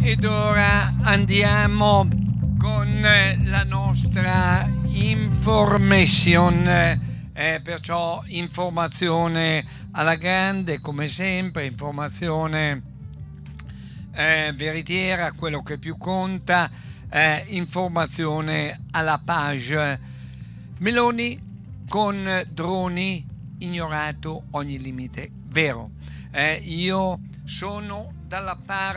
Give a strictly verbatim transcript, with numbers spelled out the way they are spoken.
Ed ora andiamo con la nostra information, eh, perciò informazione alla grande, come sempre, informazione eh, veritiera, quello che più conta, eh, informazione alla page. Meloni con droni ignorato ogni limite, vero? Eh, io sono dalla parte